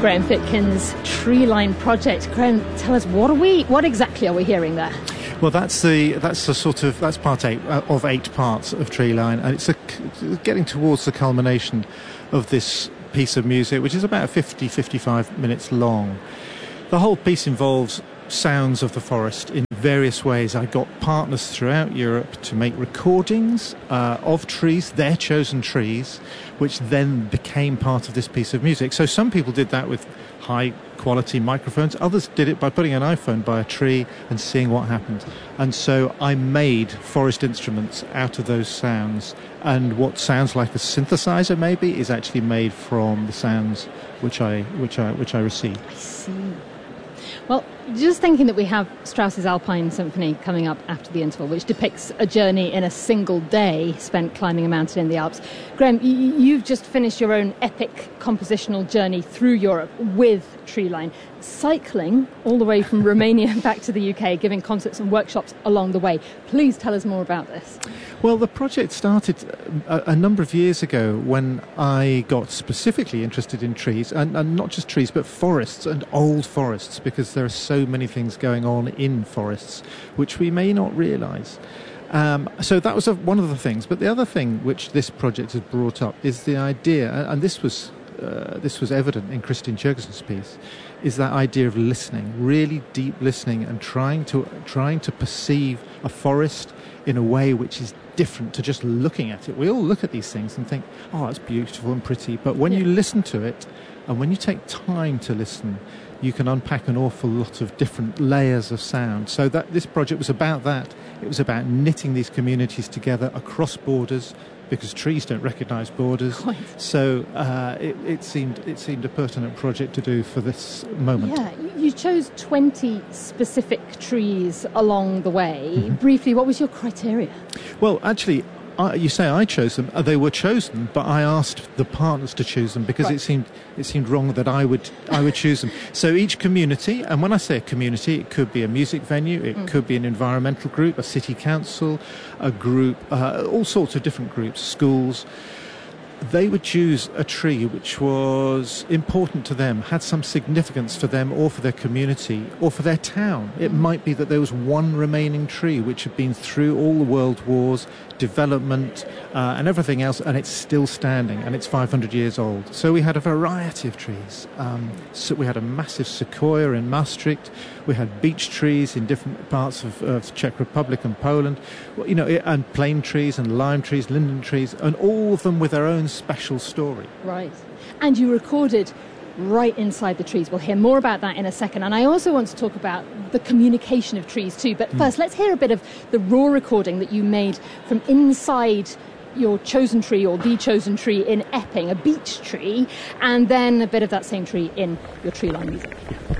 Graham Fitkin's Treeline project. Graham, tell us, what exactly are we hearing there? Well, that's part 8 of 8 parts of Treeline, and it's getting towards the culmination of this piece of music, which is about 55 minutes long. The whole piece involves sounds of the forest in various ways. I got partners throughout Europe to make recordings of trees, their chosen trees, which then became part of this piece of music. So some people did that with high quality microphones, others did it by putting an iPhone by a tree and seeing what happened. And so I made forest instruments out of those sounds, and what sounds like a synthesizer maybe is actually made from the sounds which I received. I see. Well, just thinking that we have Strauss's Alpine Symphony coming up after the interval, which depicts a journey in a single day spent climbing a mountain in the Alps. Graham, you've just finished your own epic compositional journey through Europe with Treeline, cycling all the way from Romania back to the UK, giving concerts and workshops along the way. Please tell us more about this. Well, the project started a number of years ago when I got specifically interested in trees, and not just trees, but forests and old forests, because there are so many things going on in forests which we may not realise. So that was one of the things. But the other thing which this project has brought up is the idea, and this was evident in Christian Jurgensen's piece, is that idea of listening, really deep listening, and trying to perceive a forest in a way which is different to just looking at it. We all look at these things and think, oh, it's beautiful and pretty, but when you listen to it, and when you take time to listen, you can unpack an awful lot of different layers of sound. So that this project was about that. It was about knitting these communities together across borders, because trees don't recognise borders. Quite. So it seemed a pertinent project to do for this moment. Yeah, you chose 20 specific trees along the way. Mm-hmm. Briefly, what was your criteria? Well, actually, you say I chose them. They were chosen, but I asked the partners to choose them because it seemed wrong that I would choose them. So each community, and when I say a community, it could be a music venue, it could be an environmental group, a city council, a group, all sorts of different groups, schools. They would choose a tree which was important to them, had some significance for them or for their community or for their town. It might be that there was one remaining tree which had been through all the world wars, development and everything else, and it's still standing, and it's 500 years old. So we had a variety of trees. So we had a massive sequoia in Maastricht. We had beech trees in different parts of the Czech Republic and Poland, and plane trees and lime trees, linden trees, and all of them with their own special story. Right. And you recorded right inside the trees. We'll hear more about that in a second. And I also want to talk about the communication of trees too. But first, let's hear a bit of the raw recording that you made from inside your chosen tree, or the chosen tree in Epping, a beech tree, and then a bit of that same tree in your Treeline music.